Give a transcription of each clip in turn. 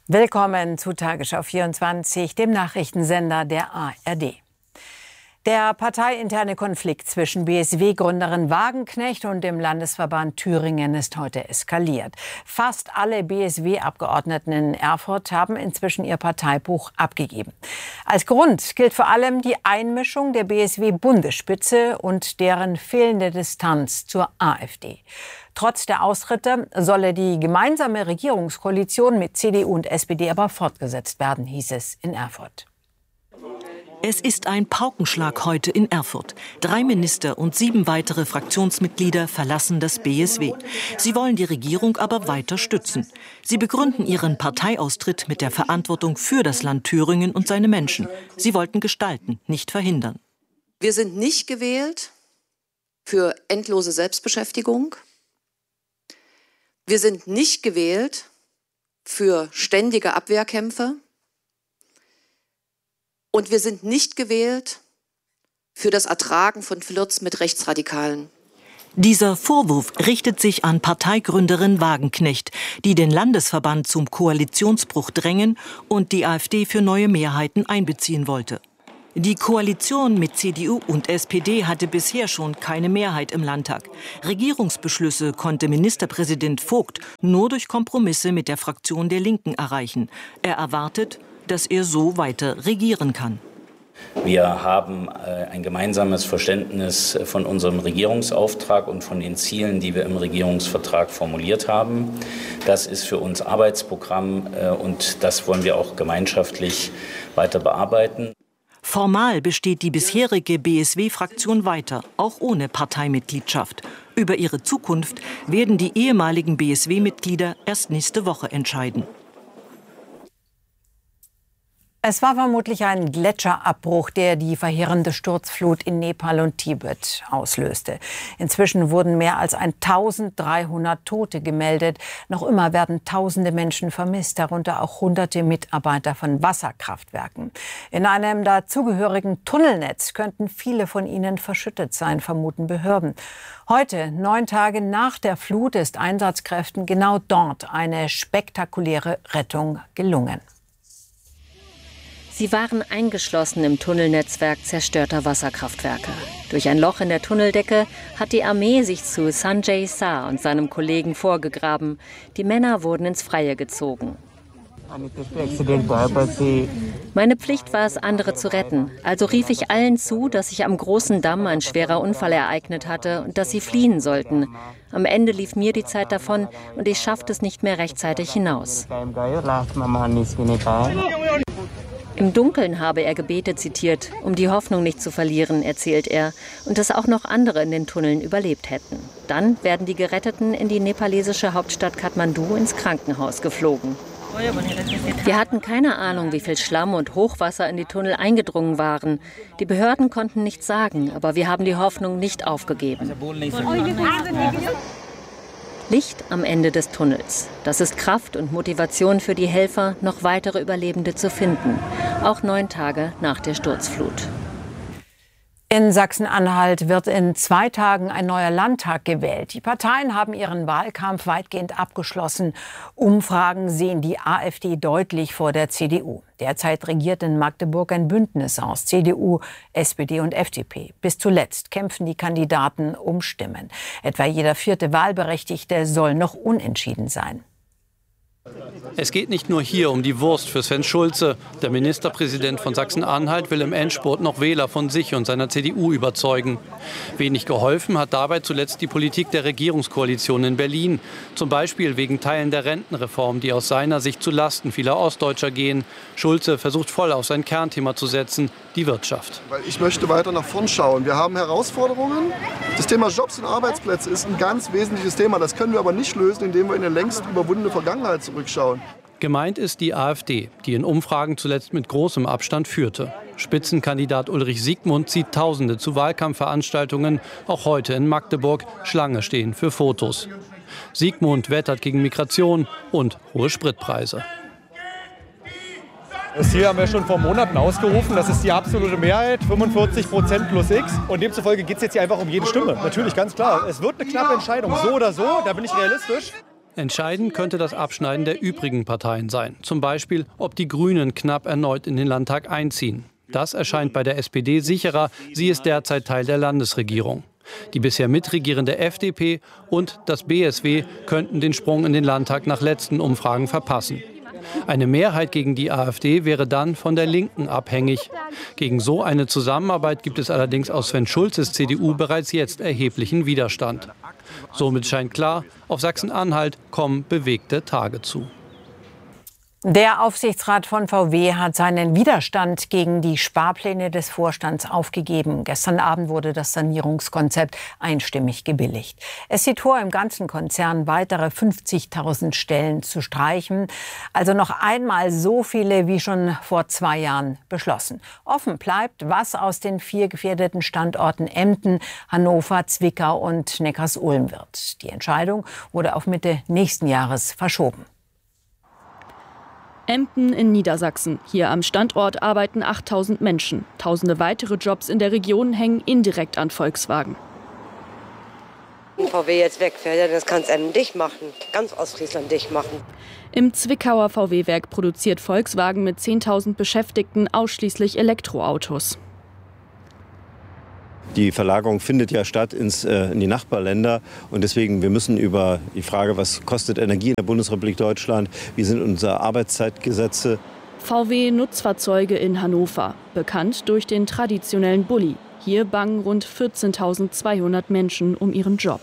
Willkommen zu Tagesschau 24, dem Nachrichtensender der ARD. Der parteiinterne Konflikt zwischen BSW-Gründerin Wagenknecht und dem Landesverband Thüringen ist heute eskaliert. Fast alle BSW-Abgeordneten in Erfurt haben inzwischen ihr Parteibuch abgegeben. Als Grund gilt vor allem die Einmischung der BSW-Bundesspitze und deren fehlende Distanz zur AfD. Trotz der Austritte solle die gemeinsame Regierungskoalition mit CDU und SPD aber fortgesetzt werden, hieß es in Erfurt. Es ist ein Paukenschlag heute in Erfurt. 3 Minister und 7 weitere Fraktionsmitglieder verlassen das BSW. Sie wollen die Regierung aber weiter stützen. Sie begründen ihren Parteiaustritt mit der Verantwortung für das Land Thüringen und seine Menschen. Sie wollten gestalten, nicht verhindern. Wir sind nicht gewählt für endlose Selbstbeschäftigung. Wir sind nicht gewählt für ständige Abwehrkämpfe. Und wir sind nicht gewählt für das Ertragen von Flirts mit Rechtsradikalen. Dieser Vorwurf richtet sich an Parteigründerin Wagenknecht, die den Landesverband zum Koalitionsbruch drängen und die AfD für neue Mehrheiten einbeziehen wollte. Die Koalition mit CDU und SPD hatte bisher schon keine Mehrheit im Landtag. Regierungsbeschlüsse konnte Ministerpräsident Vogt nur durch Kompromisse mit der Fraktion der Linken erreichen. Er erwartet, dass er so weiter regieren kann. Wir haben ein gemeinsames Verständnis von unserem Regierungsauftrag und von den Zielen, die wir im Regierungsvertrag formuliert haben. Das ist für uns Arbeitsprogramm und das wollen wir auch gemeinschaftlich weiter bearbeiten. Formal besteht die bisherige BSW-Fraktion weiter, auch ohne Parteimitgliedschaft. Über ihre Zukunft werden die ehemaligen BSW-Mitglieder erst nächste Woche entscheiden. Es war vermutlich ein Gletscherabbruch, der die verheerende Sturzflut in Nepal und Tibet auslöste. Inzwischen wurden mehr als 1300 Tote gemeldet. Noch immer werden tausende Menschen vermisst, darunter auch hunderte Mitarbeiter von Wasserkraftwerken. In einem dazugehörigen Tunnelnetz könnten viele von ihnen verschüttet sein, vermuten Behörden. Heute, 9 Tage nach der Flut, ist Einsatzkräften genau dort eine spektakuläre Rettung gelungen. Sie waren eingeschlossen im Tunnelnetzwerk zerstörter Wasserkraftwerke. Durch ein Loch in der Tunneldecke hat die Armee sich zu Sanjay Shah und seinem Kollegen vorgegraben. Die Männer wurden ins Freie gezogen. Meine Pflicht war es, andere zu retten. Also rief ich allen zu, dass sich am großen Damm ein schwerer Unfall ereignet hatte und dass sie fliehen sollten. Am Ende lief mir die Zeit davon und ich schaffte es nicht mehr rechtzeitig hinaus. Im Dunkeln habe er Gebete zitiert, um die Hoffnung nicht zu verlieren, erzählt er, und dass auch noch andere in den Tunneln überlebt hätten. Dann werden die Geretteten in die nepalesische Hauptstadt Kathmandu ins Krankenhaus geflogen. Wir hatten keine Ahnung, wie viel Schlamm und Hochwasser in die Tunnel eingedrungen waren. Die Behörden konnten nichts sagen, aber wir haben die Hoffnung nicht aufgegeben. Licht am Ende des Tunnels. Das ist Kraft und Motivation für die Helfer, noch weitere Überlebende zu finden. Auch 9 Tage nach der Sturzflut. In Sachsen-Anhalt wird in 2 Tagen ein neuer Landtag gewählt. Die Parteien haben ihren Wahlkampf weitgehend abgeschlossen. Umfragen sehen die AfD deutlich vor der CDU. Derzeit regiert in Magdeburg ein Bündnis aus CDU, SPD und FDP. Bis zuletzt kämpfen die Kandidaten um Stimmen. Etwa jeder 4. Wahlberechtigte soll noch unentschieden sein. Es geht nicht nur hier um die Wurst für Sven Schulze. Der Ministerpräsident von Sachsen-Anhalt will im Endspurt noch Wähler von sich und seiner CDU überzeugen. Wenig geholfen hat dabei zuletzt die Politik der Regierungskoalition in Berlin. Zum Beispiel wegen Teilen der Rentenreform, die aus seiner Sicht zu Lasten vieler Ostdeutscher gehen. Schulze versucht voll auf sein Kernthema zu setzen, die Wirtschaft. Ich möchte weiter nach vorn schauen. Wir haben Herausforderungen. Das Thema Jobs und Arbeitsplätze ist ein ganz wesentliches Thema. Das können wir aber nicht lösen, indem wir in eine längst überwundene Vergangenheit zurückschauen. Gemeint ist die AfD, die in Umfragen zuletzt mit großem Abstand führte. Spitzenkandidat Ulrich Siegmund zieht Tausende zu Wahlkampfveranstaltungen, auch heute in Magdeburg, Schlange stehen für Fotos. Siegmund wettert gegen Migration und hohe Spritpreise. Das Ziel haben wir schon vor Monaten ausgerufen. Das ist die absolute Mehrheit, 45% plus X. Und demzufolge geht es jetzt hier einfach um jede Stimme. Natürlich, ganz klar. Es wird eine knappe Entscheidung, so oder so. Da bin ich realistisch. Entscheidend könnte das Abschneiden der übrigen Parteien sein. Zum Beispiel, ob die Grünen knapp erneut in den Landtag einziehen. Das erscheint bei der SPD sicherer. Sie ist derzeit Teil der Landesregierung. Die bisher mitregierende FDP und das BSW könnten den Sprung in den Landtag nach letzten Umfragen verpassen. Eine Mehrheit gegen die AfD wäre dann von der Linken abhängig. Gegen so eine Zusammenarbeit gibt es allerdings aus Sven Schulzes CDU bereits jetzt erheblichen Widerstand. Somit scheint klar, auf Sachsen-Anhalt kommen bewegte Tage zu. Der Aufsichtsrat von VW hat seinen Widerstand gegen die Sparpläne des Vorstands aufgegeben. Gestern Abend wurde das Sanierungskonzept einstimmig gebilligt. Es sieht vor, im ganzen Konzern weitere 50.000 Stellen zu streichen. Also noch einmal so viele wie schon vor 2 Jahren beschlossen. Offen bleibt, was aus den 4 gefährdeten Standorten Emden, Hannover, Zwickau und Neckarsulm wird. Die Entscheidung wurde auf Mitte nächsten Jahres verschoben. Emden in Niedersachsen. Hier am Standort arbeiten 8.000 Menschen. Tausende weitere Jobs in der Region hängen indirekt an Volkswagen. Wenn VW jetzt wegfährt, das kann es Emden dicht machen. Ganz Ostfriesland dicht machen. Im Zwickauer VW-Werk produziert Volkswagen mit 10.000 Beschäftigten ausschließlich Elektroautos. Die Verlagerung findet ja statt in die Nachbarländer. Und deswegen, wir müssen über die Frage, was kostet Energie in der Bundesrepublik Deutschland, wie sind unsere Arbeitszeitgesetze. VW-Nutzfahrzeuge in Hannover, bekannt durch den traditionellen Bulli. Hier bangen rund 14.200 Menschen um ihren Job.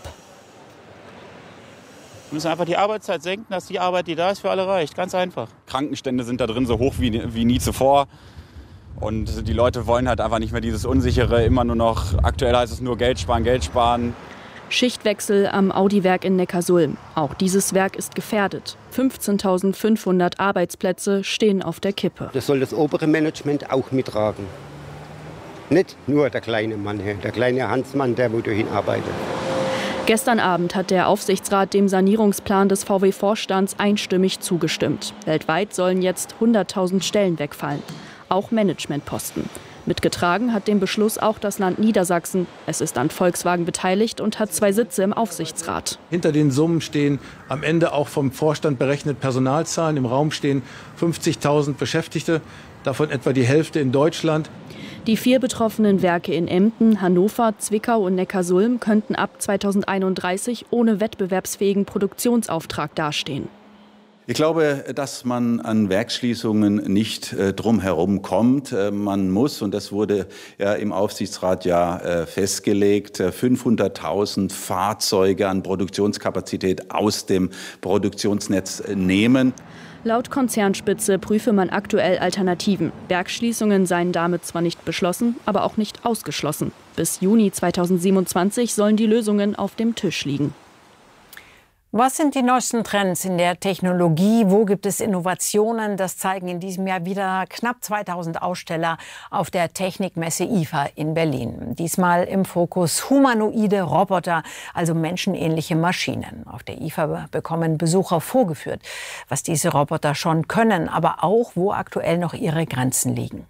Wir müssen einfach die Arbeitszeit senken, dass die Arbeit, die da ist, für alle reicht. Ganz einfach. Krankenstände sind da drin so hoch wie nie zuvor. Und die Leute wollen halt einfach nicht mehr dieses Unsichere, immer nur noch, aktuell heißt es nur Geld sparen, Geld sparen. Schichtwechsel am Audi-Werk in Neckarsulm. Auch dieses Werk ist gefährdet. 15.500 Arbeitsplätze stehen auf der Kippe. Das soll das obere Management auch mittragen. Nicht nur der kleine Mann, der kleine Hansmann, der wo dahin arbeitet. Gestern Abend hat der Aufsichtsrat dem Sanierungsplan des VW-Vorstands einstimmig zugestimmt. Weltweit sollen jetzt 100.000 Stellen wegfallen. Auch Managementposten. Mitgetragen hat den Beschluss auch das Land Niedersachsen. Es ist an Volkswagen beteiligt und hat 2 Sitze im Aufsichtsrat. Hinter den Summen stehen am Ende auch vom Vorstand berechnet Personalzahlen. Im Raum stehen 50.000 Beschäftigte, davon etwa die Hälfte in Deutschland. Die 4 betroffenen Werke in Emden, Hannover, Zwickau und Neckarsulm könnten ab 2031 ohne wettbewerbsfähigen Produktionsauftrag dastehen. Ich glaube, dass man an Werksschließungen nicht drum herum kommt. Man muss, und das wurde ja im Aufsichtsrat festgelegt, 500.000 Fahrzeuge an Produktionskapazität aus dem Produktionsnetz nehmen. Laut Konzernspitze prüfe man aktuell Alternativen. Werksschließungen seien damit zwar nicht beschlossen, aber auch nicht ausgeschlossen. Bis Juni 2027 sollen die Lösungen auf dem Tisch liegen. Was sind die neuesten Trends in der Technologie? Wo gibt es Innovationen? Das zeigen in diesem Jahr wieder knapp 2000 Aussteller auf der Technikmesse IFA in Berlin. Diesmal im Fokus humanoide Roboter, also menschenähnliche Maschinen. Auf der IFA bekommen Besucher vorgeführt, was diese Roboter schon können, aber auch, wo aktuell noch ihre Grenzen liegen.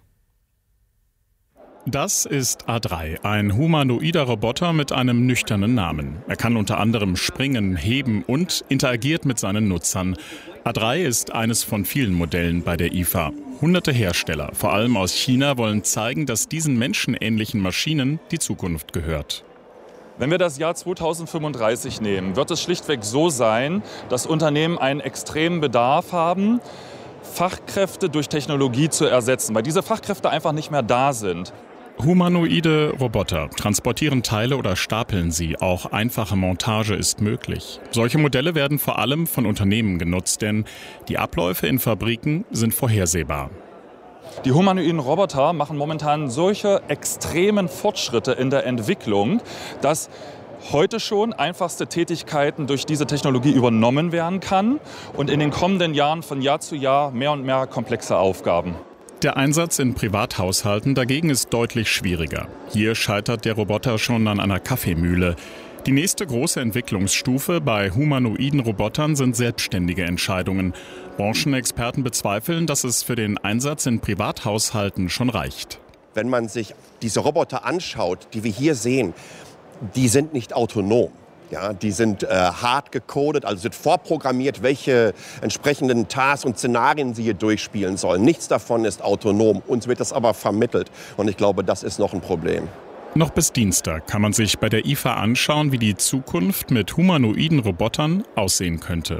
Das ist A3, ein humanoider Roboter mit einem nüchternen Namen. Er kann unter anderem springen, heben und interagiert mit seinen Nutzern. A3 ist eines von vielen Modellen bei der IFA. Hunderte Hersteller, vor allem aus China, wollen zeigen, dass diesen menschenähnlichen Maschinen die Zukunft gehört. Wenn wir das Jahr 2035 nehmen, wird es schlichtweg so sein, dass Unternehmen einen extremen Bedarf haben, Fachkräfte durch Technologie zu ersetzen, weil diese Fachkräfte einfach nicht mehr da sind. Humanoide Roboter transportieren Teile oder stapeln sie. Auch einfache Montage ist möglich. Solche Modelle werden vor allem von Unternehmen genutzt, denn die Abläufe in Fabriken sind vorhersehbar. Die humanoiden Roboter machen momentan solche extremen Fortschritte in der Entwicklung, dass heute schon einfachste Tätigkeiten durch diese Technologie übernommen werden kann und in den kommenden Jahren von Jahr zu Jahr mehr und mehr komplexe Aufgaben. Der Einsatz in Privathaushalten dagegen ist deutlich schwieriger. Hier scheitert der Roboter schon an einer Kaffeemühle. Die nächste große Entwicklungsstufe bei humanoiden Robotern sind selbstständige Entscheidungen. Branchenexperten bezweifeln, dass es für den Einsatz in Privathaushalten schon reicht. Wenn man sich diese Roboter anschaut, die wir hier sehen, die sind nicht autonom. Ja, die sind hart gecodet, also sind vorprogrammiert, welche entsprechenden Tasks und Szenarien sie hier durchspielen sollen. Nichts davon ist autonom. Uns wird das aber vermittelt. Und ich glaube, das ist noch ein Problem. Noch bis Dienstag kann man sich bei der IFA anschauen, wie die Zukunft mit humanoiden Robotern aussehen könnte.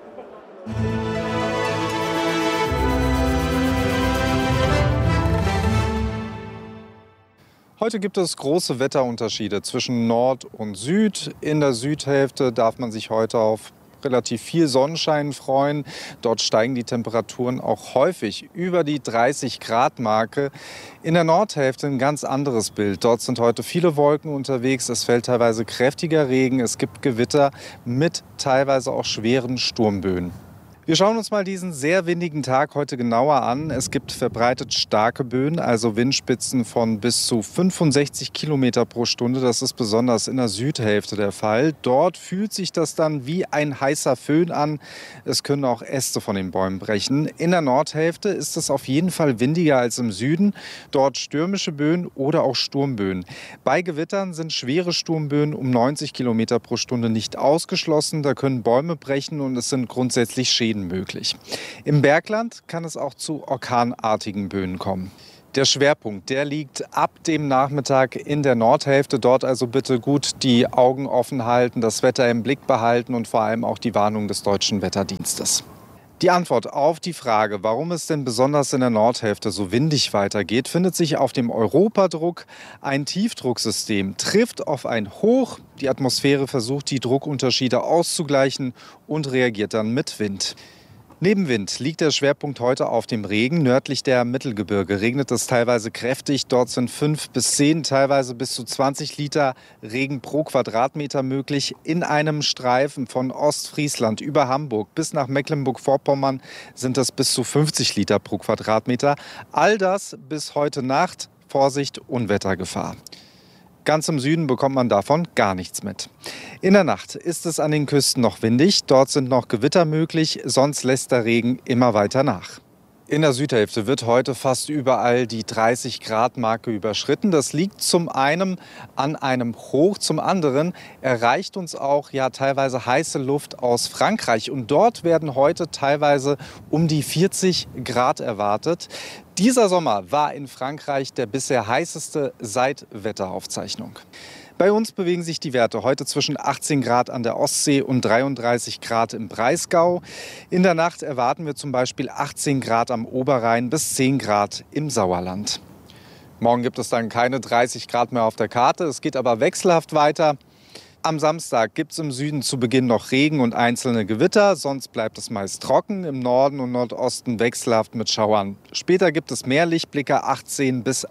Heute gibt es große Wetterunterschiede zwischen Nord und Süd. In der Südhälfte darf man sich heute auf relativ viel Sonnenschein freuen. Dort steigen die Temperaturen auch häufig über die 30-Grad-Marke. In der Nordhälfte ein ganz anderes Bild. Dort sind heute viele Wolken unterwegs. Es fällt teilweise kräftiger Regen. Es gibt Gewitter mit teilweise auch schweren Sturmböen. Wir schauen uns mal diesen sehr windigen Tag heute genauer an. Es gibt verbreitet starke Böen, also Windspitzen von bis zu 65 Kilometer pro Stunde. Das ist besonders in der Südhälfte der Fall. Dort fühlt sich das dann wie ein heißer Föhn an. Es können auch Äste von den Bäumen brechen. In der Nordhälfte ist es auf jeden Fall windiger als im Süden. Dort stürmische Böen oder auch Sturmböen. Bei Gewittern sind schwere Sturmböen um 90 Kilometer pro Stunde nicht ausgeschlossen. Da können Bäume brechen und es sind grundsätzlich Schäden möglich. Im Bergland kann es auch zu orkanartigen Böen kommen. Der Schwerpunkt, der liegt ab dem Nachmittag in der Nordhälfte. Dort also bitte gut die Augen offen halten, das Wetter im Blick behalten und vor allem auch die Warnung des Deutschen Wetterdienstes. Die Antwort auf die Frage, warum es denn besonders in der Nordhälfte so windig weitergeht, findet sich auf dem Europadruck. Ein Tiefdrucksystem trifft auf ein Hoch. Die Atmosphäre versucht, die Druckunterschiede auszugleichen und reagiert dann mit Wind. Neben Wind liegt der Schwerpunkt heute auf dem Regen. Nördlich der Mittelgebirge regnet es teilweise kräftig. Dort sind 5 bis 10, teilweise bis zu 20 Liter Regen pro Quadratmeter möglich. In einem Streifen von Ostfriesland über Hamburg bis nach Mecklenburg-Vorpommern sind es bis zu 50 Liter pro Quadratmeter. All das bis heute Nacht. Vorsicht, Unwettergefahr. Ganz im Süden bekommt man davon gar nichts mit. In der Nacht ist es an den Küsten noch windig. Dort sind noch Gewitter möglich, sonst lässt der Regen immer weiter nach. In der Südhälfte wird heute fast überall die 30-Grad-Marke überschritten. Das liegt zum einen an einem Hoch, zum anderen erreicht uns auch teilweise heiße Luft aus Frankreich. Und dort werden heute teilweise um die 40 Grad erwartet. Dieser Sommer war in Frankreich der bisher heißeste seit Wetteraufzeichnung. Bei uns bewegen sich die Werte heute zwischen 18 Grad an der Ostsee und 33 Grad im Breisgau. In der Nacht erwarten wir zum Beispiel 18 Grad am Oberrhein bis 10 Grad im Sauerland. Morgen gibt es dann keine 30 Grad mehr auf der Karte. Es geht aber wechselhaft weiter. Am Samstag gibt es im Süden zu Beginn noch Regen und einzelne Gewitter. Sonst bleibt es meist trocken. Im Norden und Nordosten wechselhaft mit Schauern. Später gibt es mehr Lichtblicke, 18 bis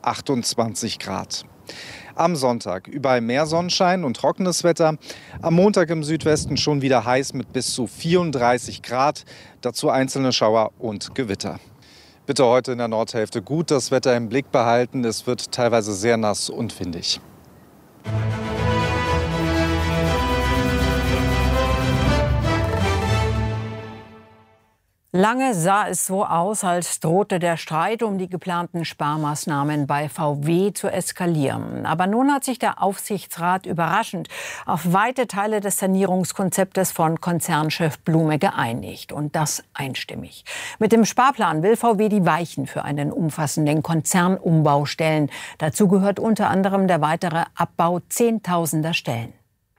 28 Grad. Am Sonntag überall mehr Sonnenschein und trockenes Wetter. Am Montag im Südwesten schon wieder heiß mit bis zu 34 Grad. Dazu einzelne Schauer und Gewitter. Bitte heute in der Nordhälfte gut das Wetter im Blick behalten. Es wird teilweise sehr nass und windig. Lange sah es so aus, als drohte der Streit um die geplanten Sparmaßnahmen bei VW zu eskalieren. Aber nun hat sich der Aufsichtsrat überraschend auf weite Teile des Sanierungskonzeptes von Konzernchef Blume geeinigt. Und das einstimmig. Mit dem Sparplan will VW die Weichen für einen umfassenden Konzernumbau stellen. Dazu gehört unter anderem der weitere Abbau Zehntausender Stellen.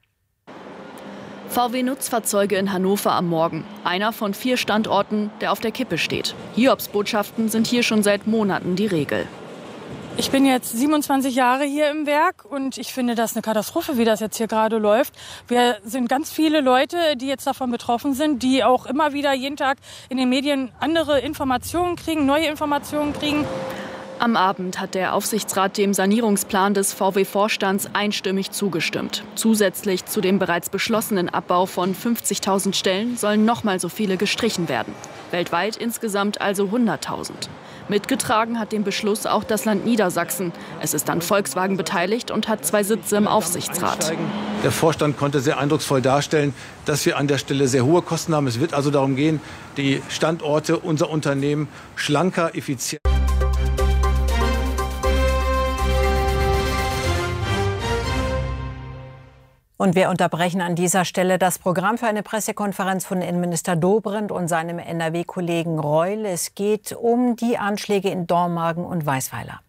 VW-Nutzfahrzeuge in Hannover am Morgen. Einer von 4 Standorten, der auf der Kippe steht. Hiobsbotschaften sind hier schon seit Monaten die Regel. Ich bin jetzt 27 Jahre hier im Werk und ich finde das eine Katastrophe, wie das jetzt hier gerade läuft. Wir sind ganz viele Leute, die jetzt davon betroffen sind, die auch immer wieder jeden Tag in den Medien andere Informationen kriegen, neue Informationen kriegen. Am Abend hat der Aufsichtsrat dem Sanierungsplan des VW-Vorstands einstimmig zugestimmt. Zusätzlich zu dem bereits beschlossenen Abbau von 50.000 Stellen sollen noch mal so viele gestrichen werden. Weltweit insgesamt also 100.000. Mitgetragen hat den Beschluss auch das Land Niedersachsen. Es ist an Volkswagen beteiligt und hat 2 Sitze im Aufsichtsrat. Der Vorstand konnte sehr eindrucksvoll darstellen, dass wir an der Stelle sehr hohe Kosten haben. Es wird also darum gehen, die Standorte, unser Unternehmen schlanker, effizienter. Und wir unterbrechen an dieser Stelle das Programm für eine Pressekonferenz von Innenminister Dobrindt und seinem NRW-Kollegen Reul. Es geht um die Anschläge in Dormagen und Weisweiler.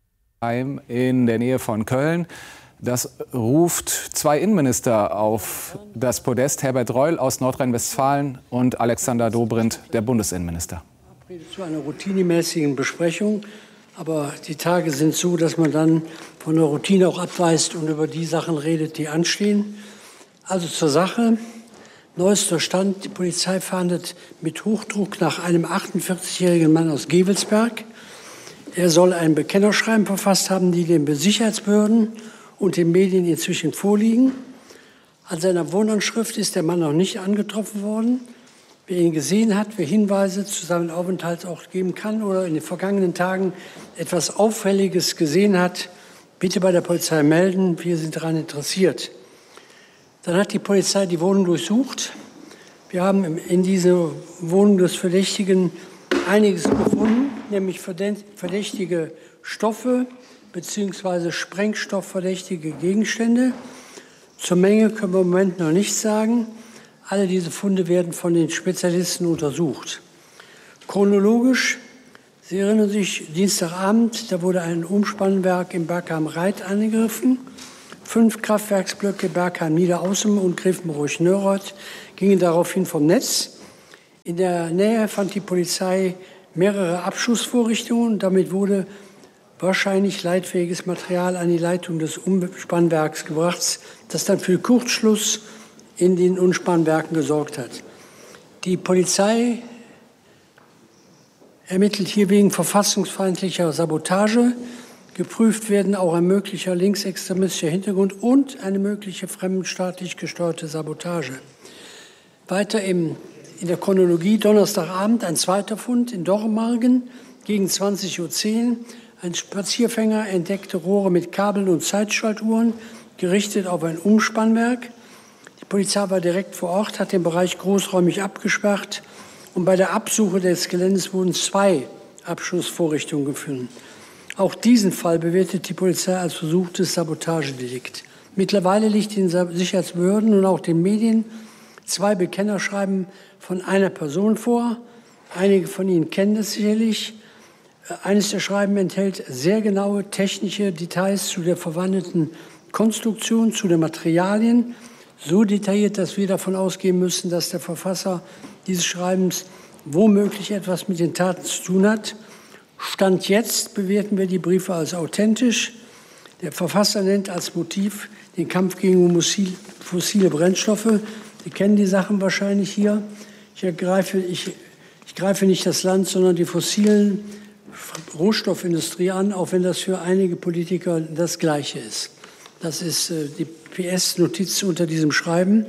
In der Nähe von Köln. Das ruft zwei Innenminister auf das Podest. Herbert Reul aus Nordrhein-Westfalen und Alexander Dobrindt, der Bundesinnenminister. Zu einer routinemäßigen Besprechung. Aber die Tage sind so, dass man dann von der Routine auch abweist und über die Sachen redet, die anstehen. Also zur Sache. Neuester Stand. Die Polizei fahndet mit Hochdruck nach einem 48-jährigen Mann aus Gevelsberg. Er soll ein Bekennerschreiben verfasst haben, die den Sicherheitsbehörden und den Medien inzwischen vorliegen. An seiner Wohnanschrift ist der Mann noch nicht angetroffen worden. Wer ihn gesehen hat, wer Hinweise zu seinem Aufenthaltsort geben kann oder in den vergangenen Tagen etwas Auffälliges gesehen hat, bitte bei der Polizei melden. Wir sind daran interessiert. Dann hat die Polizei die Wohnung durchsucht. Wir haben in dieser Wohnung des Verdächtigen einiges gefunden, nämlich verdächtige Stoffe bzw. sprengstoffverdächtige Gegenstände. Zur Menge können wir im Moment noch nichts sagen. Alle diese Funde werden von den Spezialisten untersucht. Chronologisch, Sie erinnern sich, Dienstagabend, da wurde ein Umspannwerk im Bergheim-Reit angegriffen. 5 Kraftwerksblöcke Bergheim-Niederaußem und Grevenbroich-Nörreuth gingen daraufhin vom Netz. In der Nähe fand die Polizei mehrere Abschussvorrichtungen. Damit wurde wahrscheinlich leitfähiges Material an die Leitung des Umspannwerks gebracht, das dann für Kurzschluss in den Umspannwerken gesorgt hat. Die Polizei ermittelt hier wegen verfassungsfeindlicher Sabotage. Geprüft werden auch ein möglicher linksextremistischer Hintergrund und eine mögliche fremdenstaatlich gesteuerte Sabotage. Weiter in der Chronologie, Donnerstagabend ein zweiter Fund in Dormagen gegen 20:10 Uhr. Ein Spazierfänger entdeckte Rohre mit Kabeln und Zeitschaltuhren, gerichtet auf ein Umspannwerk. Die Polizei war direkt vor Ort, hat den Bereich großräumig abgesperrt und bei der Absuche des Geländes wurden 2 Abschussvorrichtungen gefunden. Auch diesen Fall bewertet die Polizei als versuchtes Sabotagedelikt. Mittlerweile liegt den Sicherheitsbehörden und auch den Medien 2 Bekennerschreiben von einer Person vor. Einige von Ihnen kennen das sicherlich. Eines der Schreiben enthält sehr genaue technische Details zu der verwandelten Konstruktion, zu den Materialien. So detailliert, dass wir davon ausgehen müssen, dass der Verfasser dieses Schreibens womöglich etwas mit den Taten zu tun hat. Stand jetzt bewerten wir die Briefe als authentisch. Der Verfasser nennt als Motiv den Kampf gegen fossile Brennstoffe. Sie kennen die Sachen wahrscheinlich hier. Ich greife nicht das Land, sondern die fossilen Rohstoffindustrie an, auch wenn das für einige Politiker das Gleiche ist. Das ist die PS-Notiz unter diesem Schreiben.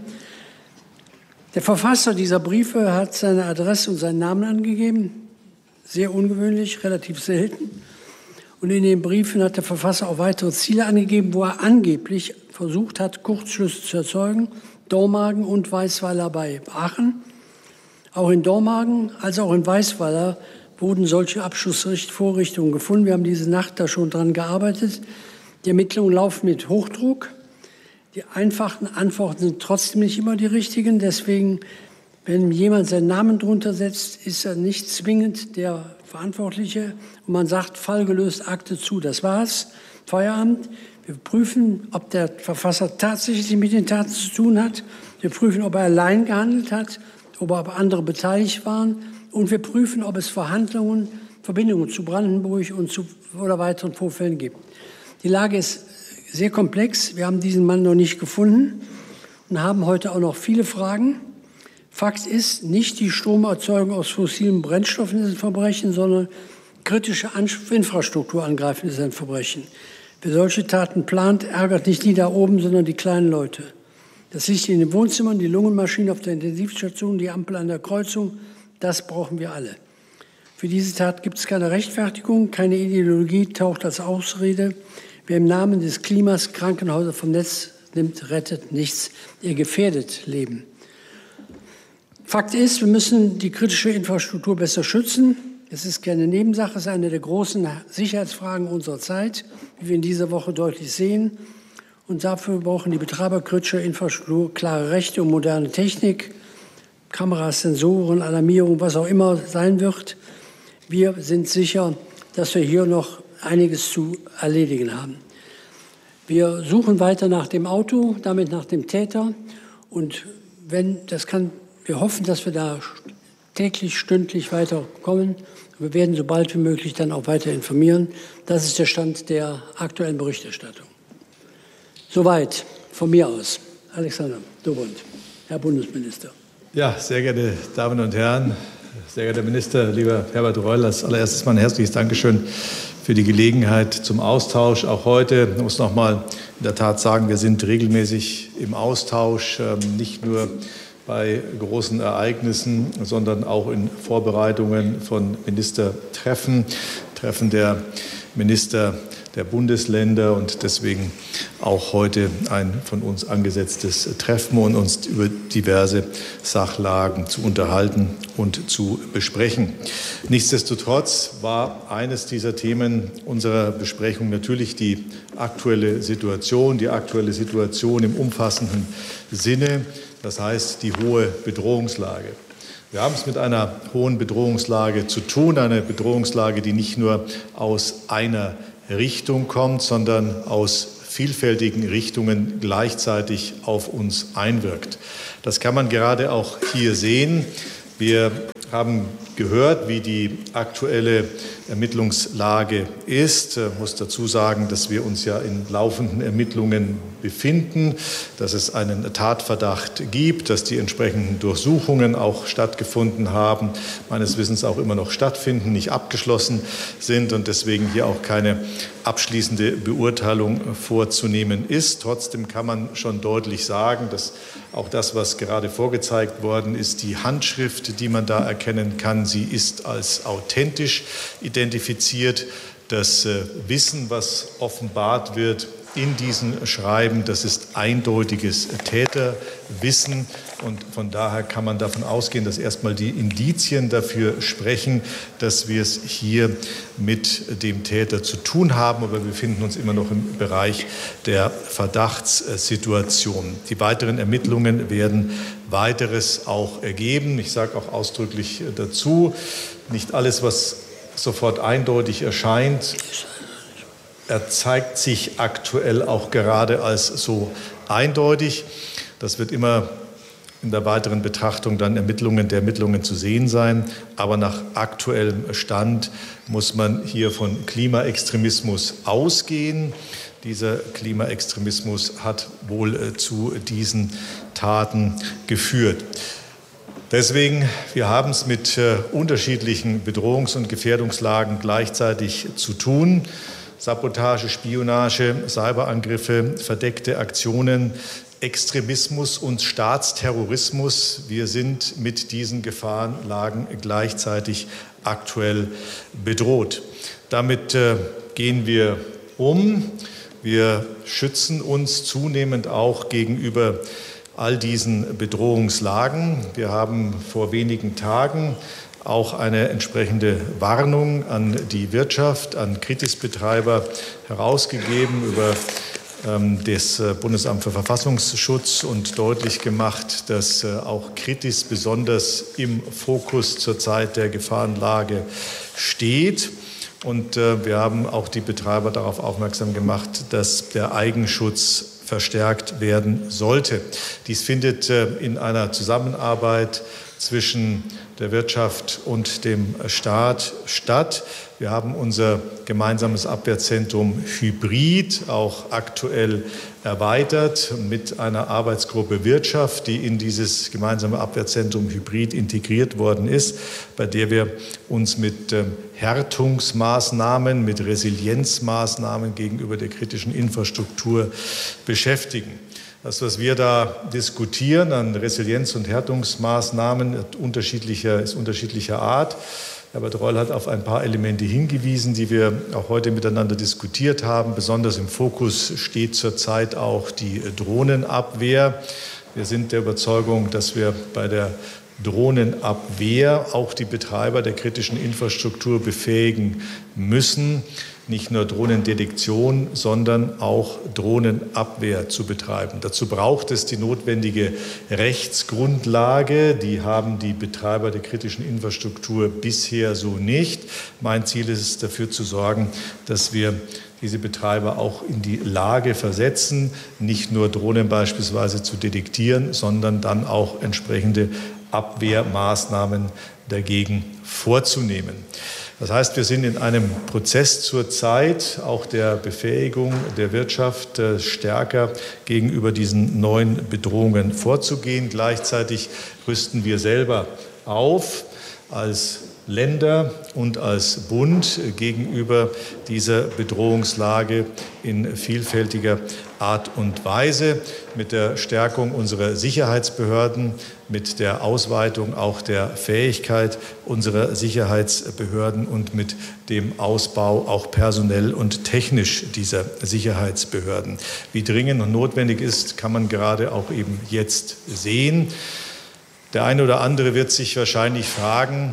Der Verfasser dieser Briefe hat seine Adresse und seinen Namen angegeben. Sehr ungewöhnlich, relativ selten. Und in den Briefen hat der Verfasser auch weitere Ziele angegeben, wo er angeblich versucht hat, Kurzschlüsse zu erzeugen. Dormagen und Weisweiler bei Aachen. Auch in Dormagen als auch in Weisweiler wurden solche Abschussvorrichtungen gefunden. Wir haben diese Nacht da schon dran gearbeitet. Die Ermittlungen laufen mit Hochdruck. Die einfachen Antworten sind trotzdem nicht immer die richtigen. Deswegen, wenn jemand seinen Namen drunter setzt, ist er nicht zwingend der Verantwortliche. Und man sagt, Fall gelöst, Akte zu. Das war's. Feierabend. Wir prüfen, ob der Verfasser tatsächlich mit den Taten zu tun hat. Wir prüfen, ob er allein gehandelt hat, ob andere beteiligt waren. Und wir prüfen, ob es Verbindungen zu Brandenburg oder weiteren Vorfällen gibt. Die Lage ist sehr komplex. Wir haben diesen Mann noch nicht gefunden und haben heute auch noch viele Fragen. Fakt ist, nicht die Stromerzeugung aus fossilen Brennstoffen ist ein Verbrechen, sondern kritische Infrastruktur angreifen ist ein Verbrechen. Wer solche Taten plant, ärgert nicht die da oben, sondern die kleinen Leute. Das Licht in den Wohnzimmern, die Lungenmaschine auf der Intensivstation, die Ampel an der Kreuzung, das brauchen wir alle. Für diese Tat gibt es keine Rechtfertigung, keine Ideologie taucht als Ausrede. Wer im Namen des Klimas Krankenhäuser vom Netz nimmt, rettet nichts. Er gefährdet Leben. Fakt ist, wir müssen die kritische Infrastruktur besser schützen. Es ist keine Nebensache, es ist eine der großen Sicherheitsfragen unserer Zeit, wie wir in dieser Woche deutlich sehen. Und dafür brauchen die Betreiber kritischer Infrastruktur klare Rechte und moderne Technik, Kameras, Sensoren, Alarmierung, was auch immer sein wird. Wir sind sicher, dass wir hier noch einiges zu erledigen haben. Wir suchen weiter nach dem Auto, damit nach dem Täter. Und wir hoffen, dass wir da täglich, stündlich weiterkommen. Wir werden so bald wie möglich dann auch weiter informieren. Das ist der Stand der aktuellen Berichterstattung. Soweit von mir aus. Alexander Dobrindt, Herr Bundesminister. Ja, sehr geehrte Damen und Herren, sehr geehrter Minister, lieber Herbert Reul, als allererstes mal ein herzliches Dankeschön für die Gelegenheit zum Austausch. Auch heute, ich muss noch mal in der Tat sagen, wir sind regelmäßig im Austausch, nicht nur bei großen Ereignissen, sondern auch in Vorbereitungen von Ministertreffen, Treffen der Minister der Bundesländer und deswegen auch heute ein von uns angesetztes Treffen, um uns über diverse Sachlagen zu unterhalten und zu besprechen. Nichtsdestotrotz war eines dieser Themen unserer Besprechung natürlich die aktuelle Situation im umfassenden Sinne, das heißt die hohe Bedrohungslage. Wir haben es mit einer hohen Bedrohungslage zu tun, eine Bedrohungslage, die nicht nur aus einer Richtung kommt, sondern aus vielfältigen Richtungen gleichzeitig auf uns einwirkt. Das kann man gerade auch hier sehen. Wir haben gehört, wie die aktuelle Ermittlungslage ist. Ich muss dazu sagen, dass wir uns ja in laufenden Ermittlungen befinden, dass es einen Tatverdacht gibt, dass die entsprechenden Durchsuchungen auch stattgefunden haben, meines Wissens auch immer noch stattfinden, nicht abgeschlossen sind und deswegen hier auch keine abschließende Beurteilung vorzunehmen ist. Trotzdem kann man schon deutlich sagen, dass auch das, was gerade vorgezeigt worden ist, die Handschrift, die man da erkennen kann, sie ist als authentisch identifiziert. Das Wissen, was offenbart wird in diesen Schreiben, das ist eindeutiges Täterwissen. Und von daher kann man davon ausgehen, dass erstmal die Indizien dafür sprechen, dass wir es hier mit dem Täter zu tun haben. Aber wir befinden uns immer noch im Bereich der Verdachtssituation. Die weiteren Ermittlungen werden Weiteres auch ergeben. Ich sage auch ausdrücklich dazu, nicht alles, was sofort eindeutig erscheint, zeigt sich aktuell auch gerade als so eindeutig. Das wird immer in der weiteren Betrachtung dann der Ermittlungen zu sehen sein. Aber nach aktuellem Stand muss man hier von Klimaextremismus ausgehen. Dieser Klimaextremismus hat wohl zu diesen Taten geführt. Deswegen, wir haben es mit unterschiedlichen Bedrohungs- und Gefährdungslagen gleichzeitig zu tun. Sabotage, Spionage, Cyberangriffe, verdeckte Aktionen, Extremismus und Staatsterrorismus. Wir sind mit diesen Gefahrenlagen gleichzeitig aktuell bedroht. Damit gehen wir um. Wir schützen uns zunehmend auch gegenüber all diesen Bedrohungslagen. Wir haben vor wenigen Tagen auch eine entsprechende Warnung an die Wirtschaft, an Kritisbetreiber herausgegeben über das Bundesamt für Verfassungsschutz und deutlich gemacht, dass auch Kritis besonders im Fokus zur Zeit der Gefahrenlage steht. Und wir haben auch die Betreiber darauf aufmerksam gemacht, dass der Eigenschutz verstärkt werden sollte. Dies findet in einer Zusammenarbeit zwischen der Wirtschaft und dem Staat statt. Wir haben unser gemeinsames Abwehrzentrum Hybrid auch aktuell erweitert mit einer Arbeitsgruppe Wirtschaft, die in dieses gemeinsame Abwehrzentrum Hybrid integriert worden ist, bei der wir uns mit Härtungsmaßnahmen, mit Resilienzmaßnahmen gegenüber der kritischen Infrastruktur beschäftigen. Das, was wir da diskutieren an Resilienz- und Härtungsmaßnahmen, ist unterschiedlicher Art. Herbert Reul hat auf ein paar Elemente hingewiesen, die wir auch heute miteinander diskutiert haben. Besonders im Fokus steht zurzeit auch die Drohnenabwehr. Wir sind der Überzeugung, dass wir bei der Drohnenabwehr auch die Betreiber der kritischen Infrastruktur befähigen müssen, nicht nur Drohnendetektion, sondern auch Drohnenabwehr zu betreiben. Dazu braucht es die notwendige Rechtsgrundlage. Die haben die Betreiber der kritischen Infrastruktur bisher so nicht. Mein Ziel ist es, dafür zu sorgen, dass wir diese Betreiber auch in die Lage versetzen, nicht nur Drohnen beispielsweise zu detektieren, sondern dann auch entsprechende Abwehrmaßnahmen dagegen vorzunehmen. Das heißt, wir sind in einem Prozess zurzeit auch der Befähigung der Wirtschaft, stärker gegenüber diesen neuen Bedrohungen vorzugehen. Gleichzeitig rüsten wir selber auf als Länder und als Bund gegenüber dieser Bedrohungslage in vielfältiger Art und Weise, mit der Stärkung unserer Sicherheitsbehörden, mit der Ausweitung auch der Fähigkeit unserer Sicherheitsbehörden und mit dem Ausbau auch personell und technisch dieser Sicherheitsbehörden. Wie dringend und notwendig ist, kann man gerade auch eben jetzt sehen. Der eine oder andere wird sich wahrscheinlich fragen,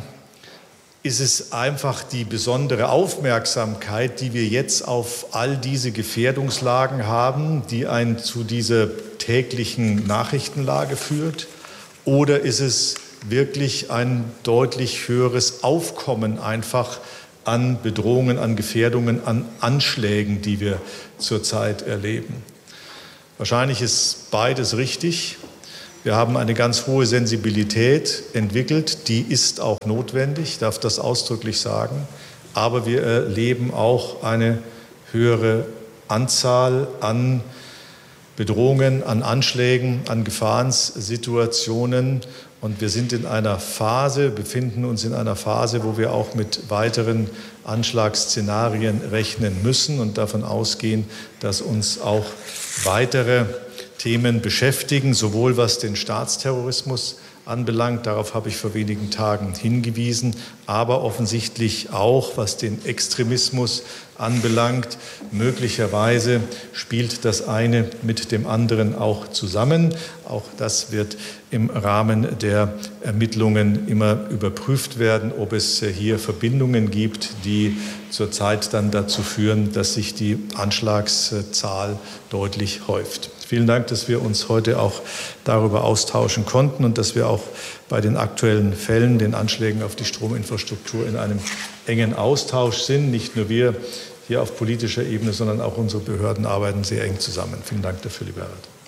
ist es einfach die besondere Aufmerksamkeit, die wir jetzt auf all diese Gefährdungslagen haben, die einen zu dieser täglichen Nachrichtenlage führt? Oder ist es wirklich ein deutlich höheres Aufkommen einfach an Bedrohungen, an Gefährdungen, an Anschlägen, die wir zurzeit erleben? Wahrscheinlich ist beides richtig. Wir haben eine ganz hohe Sensibilität entwickelt, die ist auch notwendig, ich darf das ausdrücklich sagen. Aber wir erleben auch eine höhere Anzahl an Bedrohungen, an Anschlägen, an Gefahrenssituationen. Und wir sind in einer Phase, befinden uns in einer Phase, wo wir auch mit weiteren Anschlagsszenarien rechnen müssen und davon ausgehen, dass uns auch weitere Themen beschäftigen, sowohl was den Staatsterrorismus anbelangt, darauf habe ich vor wenigen Tagen hingewiesen, aber offensichtlich auch, was den Extremismus anbelangt. Möglicherweise spielt das eine mit dem anderen auch zusammen. Auch das wird im Rahmen der Ermittlungen immer überprüft werden, ob es hier Verbindungen gibt, die zurzeit dann dazu führen, dass sich die Anschlagszahl deutlich häuft. Vielen Dank, dass wir uns heute auch darüber austauschen konnten und dass wir auch bei den aktuellen Fällen, den Anschlägen auf die Strominfrastruktur in einem engen Austausch sind. Nicht nur wir hier auf politischer Ebene, sondern auch unsere Behörden arbeiten sehr eng zusammen. Vielen Dank dafür, lieber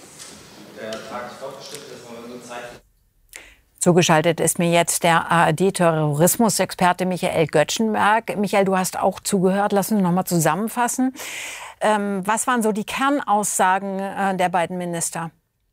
Herr. Zugeschaltet ist mir jetzt der ARD-Terrorismusexperte Michael Göttschenberg. Michael, du hast auch zugehört. Lass uns noch mal zusammenfassen. Was waren so die Kernaussagen der beiden Minister?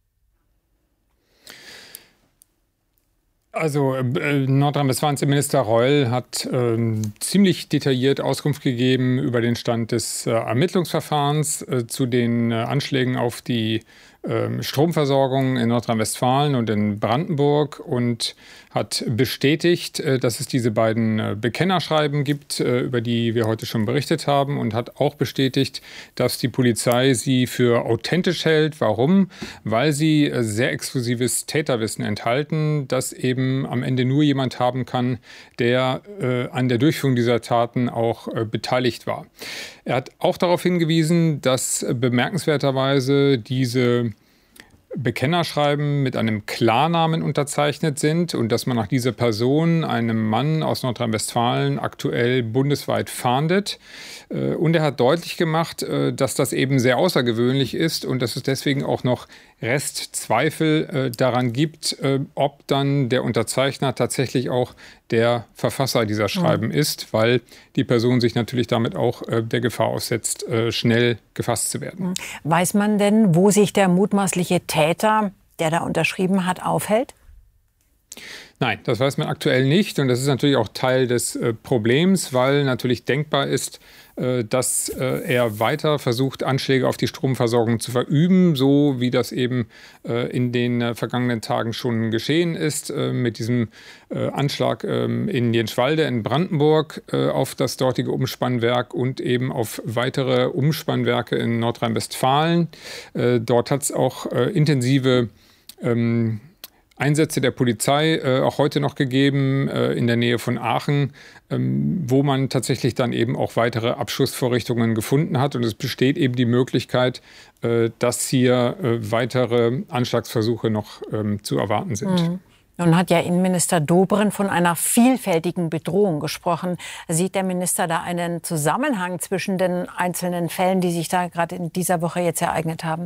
Also Nordrhein-Westfalens Innenminister Reul hat ziemlich detailliert Auskunft gegeben über den Stand des Ermittlungsverfahrens zu den Anschlägen auf die Stromversorgung in Nordrhein-Westfalen und in Brandenburg und hat bestätigt, dass es diese beiden Bekennerschreiben gibt, über die wir heute schon berichtet haben, und hat auch bestätigt, dass die Polizei sie für authentisch hält. Warum? Weil sie sehr exklusives Täterwissen enthalten, das eben am Ende nur jemand haben kann, der an der Durchführung dieser Taten auch beteiligt war. Er hat auch darauf hingewiesen, dass bemerkenswerterweise diese Bekennerschreiben mit einem Klarnamen unterzeichnet sind und dass man nach dieser Person, einem Mann aus Nordrhein-Westfalen, aktuell bundesweit fahndet. Und er hat deutlich gemacht, dass das eben sehr außergewöhnlich ist und dass es deswegen auch noch Restzweifel daran gibt, ob dann der Unterzeichner tatsächlich auch der Verfasser dieser Schreiben ist, weil die Person sich natürlich damit auch der Gefahr aussetzt, schnell gefasst zu werden. Weiß man denn, wo sich der mutmaßliche Täter, der da unterschrieben hat, aufhält? Nein, das weiß man aktuell nicht. Und das ist natürlich auch Teil des Problems, weil natürlich denkbar ist, dass er weiter versucht, Anschläge auf die Stromversorgung zu verüben, so wie das eben in den vergangenen Tagen schon geschehen ist, mit diesem Anschlag in Jenschwalde in Brandenburg auf das dortige Umspannwerk und eben auf weitere Umspannwerke in Nordrhein-Westfalen. Dort hat es auch intensive Einsätze der Polizei auch heute noch gegeben in der Nähe von Aachen, wo man tatsächlich dann eben auch weitere Abschussvorrichtungen gefunden hat. Und es besteht eben die Möglichkeit, dass hier weitere Anschlagsversuche noch zu erwarten sind. Mhm. Nun hat ja Innenminister Dobrindt von einer vielfältigen Bedrohung gesprochen. Sieht der Minister da einen Zusammenhang zwischen den einzelnen Fällen, die sich da gerade in dieser Woche jetzt ereignet haben?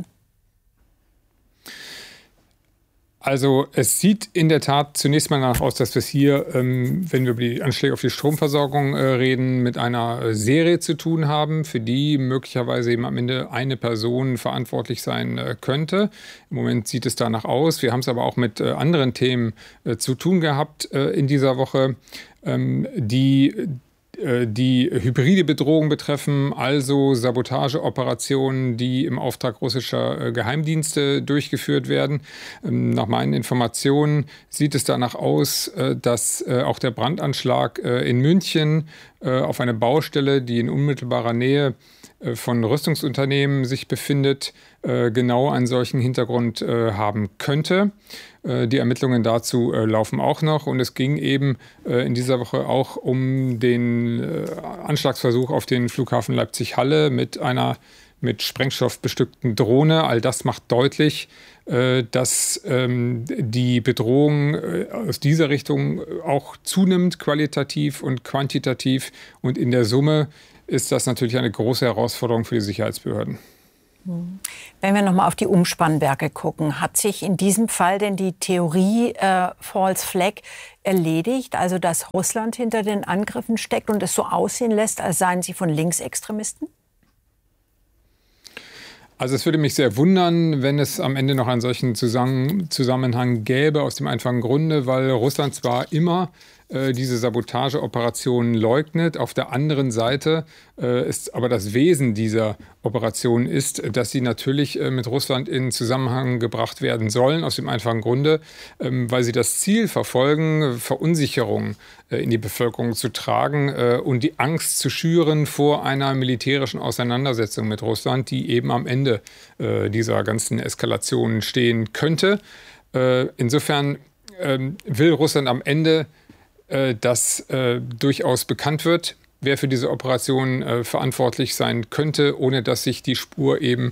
Also es sieht in der Tat zunächst mal danach aus, dass wir es hier, wenn wir über die Anschläge auf die Stromversorgung reden, mit einer Serie zu tun haben, für die möglicherweise eben am Ende eine Person verantwortlich sein könnte. Im Moment sieht es danach aus. Wir haben es aber auch mit anderen Themen zu tun gehabt in dieser Woche, die hybride Bedrohung betreffen, also Sabotageoperationen, die im Auftrag russischer Geheimdienste durchgeführt werden. Nach meinen Informationen sieht es danach aus, dass auch der Brandanschlag in München auf eine Baustelle, die in unmittelbarer Nähe von Rüstungsunternehmen sich befindet, genau einen solchen Hintergrund haben könnte. Die Ermittlungen dazu laufen auch noch. Und es ging eben in dieser Woche auch um den Anschlagsversuch auf den Flughafen Leipzig-Halle mit einer mit Sprengstoff bestückten Drohne. All das macht deutlich, dass die Bedrohung aus dieser Richtung auch zunimmt, qualitativ und quantitativ. Und in der Summe ist das natürlich eine große Herausforderung für die Sicherheitsbehörden. Wenn wir noch mal auf die Umspannwerke gucken, hat sich in diesem Fall denn die Theorie False Flag erledigt, also dass Russland hinter den Angriffen steckt und es so aussehen lässt, als seien sie von Linksextremisten? Also es würde mich sehr wundern, wenn es am Ende noch einen solchen Zusammenhang gäbe, aus dem einfachen Grunde, weil Russland zwar immer diese Sabotageoperationen leugnet. Auf der anderen Seite ist aber das Wesen dieser Operation ist, dass sie natürlich mit Russland in Zusammenhang gebracht werden sollen, aus dem einfachen Grunde, weil sie das Ziel verfolgen, Verunsicherung in die Bevölkerung zu tragen und die Angst zu schüren vor einer militärischen Auseinandersetzung mit Russland, die eben am Ende dieser ganzen Eskalation stehen könnte. Insofern will Russland am Ende, dass durchaus bekannt wird, wer für diese Operation verantwortlich sein könnte, ohne dass sich die Spur eben,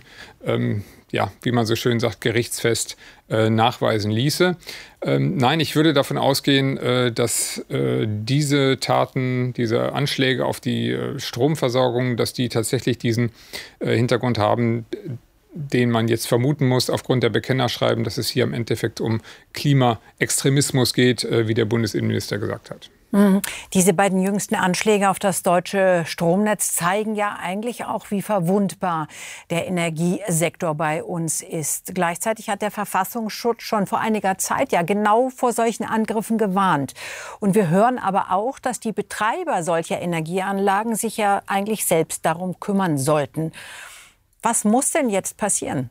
wie man so schön sagt, gerichtsfest nachweisen ließe. Nein, ich würde davon ausgehen, dass diese Taten, diese Anschläge auf die Stromversorgung, dass die tatsächlich diesen Hintergrund haben, den man jetzt vermuten muss aufgrund der Bekennerschreiben, dass es hier im Endeffekt um Klimaextremismus geht, wie der Bundesinnenminister gesagt hat. Diese beiden jüngsten Anschläge auf das deutsche Stromnetz zeigen ja eigentlich auch, wie verwundbar der Energiesektor bei uns ist. Gleichzeitig hat der Verfassungsschutz schon vor einiger Zeit ja genau vor solchen Angriffen gewarnt. Und wir hören aber auch, dass die Betreiber solcher Energieanlagen sich ja eigentlich selbst darum kümmern sollten. Was muss denn jetzt passieren?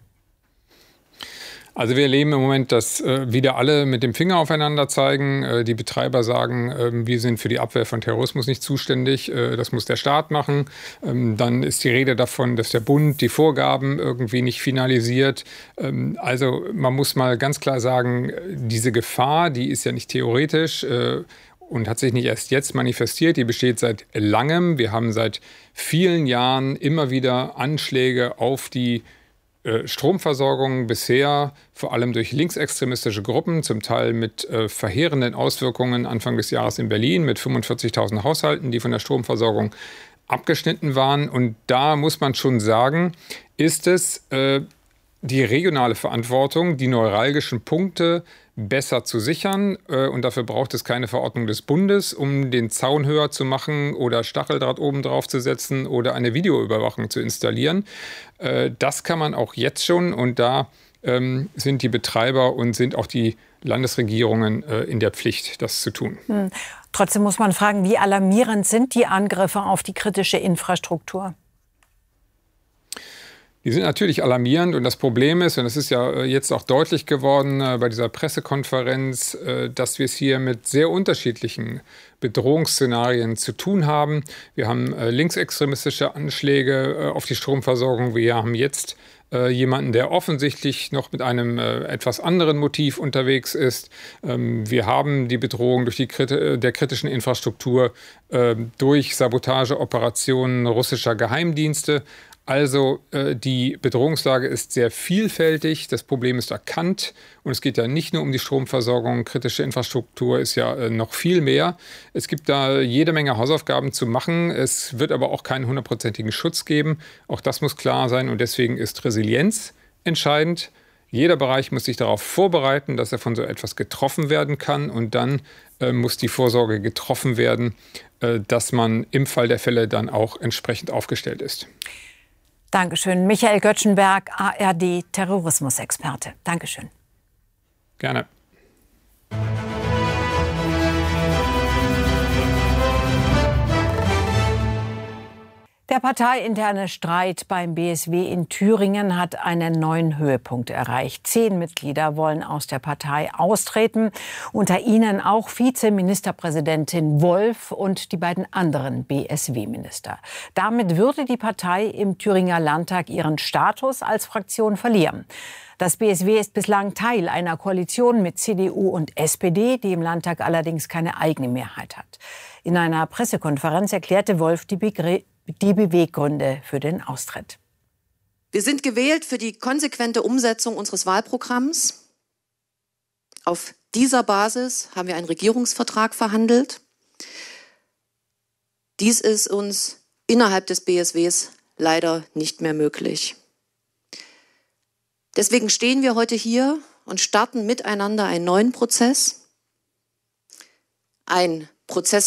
Also wir erleben im Moment, dass wieder alle mit dem Finger aufeinander zeigen. Die Betreiber sagen, wir sind für die Abwehr von Terrorismus nicht zuständig. Das muss der Staat machen. Dann ist die Rede davon, dass der Bund die Vorgaben irgendwie nicht finalisiert. Also man muss mal ganz klar sagen, diese Gefahr, die ist ja nicht theoretisch und hat sich nicht erst jetzt manifestiert. Die besteht seit langem. Wir haben seit vielen Jahren immer wieder Anschläge auf die Stromversorgung, bisher vor allem durch linksextremistische Gruppen, zum Teil mit verheerenden Auswirkungen Anfang des Jahres in Berlin mit 45.000 Haushalten, die von der Stromversorgung abgeschnitten waren. Und da muss man schon sagen, ist es die regionale Verantwortung, die neuralgischen Punkte besser zu sichern. Und dafür braucht es keine Verordnung des Bundes, um den Zaun höher zu machen oder Stacheldraht oben drauf zu setzen oder eine Videoüberwachung zu installieren. Das kann man auch jetzt schon. Und da sind die Betreiber und sind auch die Landesregierungen in der Pflicht, das zu tun. Trotzdem muss man fragen, wie alarmierend sind die Angriffe auf die kritische Infrastruktur? Die sind natürlich alarmierend und das Problem ist, und das ist ja jetzt auch deutlich geworden bei dieser Pressekonferenz, dass wir es hier mit sehr unterschiedlichen Bedrohungsszenarien zu tun haben. Wir haben linksextremistische Anschläge auf die Stromversorgung. Wir haben jetzt jemanden, der offensichtlich noch mit einem etwas anderen Motiv unterwegs ist. Wir haben die Bedrohung durch der kritischen Infrastruktur durch Sabotageoperationen russischer Geheimdienste. Also die Bedrohungslage ist sehr vielfältig, das Problem ist erkannt und es geht ja nicht nur um die Stromversorgung, kritische Infrastruktur ist ja noch viel mehr. Es gibt da jede Menge Hausaufgaben zu machen, es wird aber auch keinen 100%igen Schutz geben, auch das muss klar sein und deswegen ist Resilienz entscheidend. Jeder Bereich muss sich darauf vorbereiten, dass er von so etwas getroffen werden kann und dann muss die Vorsorge getroffen werden, dass man im Fall der Fälle dann auch entsprechend aufgestellt ist. Dankeschön. Michael Göttschenberg, ARD-Terrorismusexperte. Dankeschön. Gerne. Der parteiinterne Streit beim BSW in Thüringen hat einen neuen Höhepunkt erreicht. 10 Mitglieder wollen aus der Partei austreten, unter ihnen auch Vizeministerpräsidentin Wolf und die beiden anderen BSW-Minister. Damit würde die Partei im Thüringer Landtag ihren Status als Fraktion verlieren. Das BSW ist bislang Teil einer Koalition mit CDU und SPD, die im Landtag allerdings keine eigene Mehrheit hat. In einer Pressekonferenz erklärte Wolf die Beweggründe für den Austritt. Wir sind gewählt für die konsequente Umsetzung unseres Wahlprogramms. Auf dieser Basis haben wir einen Regierungsvertrag verhandelt. Dies ist uns innerhalb des BSWs leider nicht mehr möglich. Deswegen stehen wir heute hier und starten miteinander einen neuen Prozess. Ein Prozess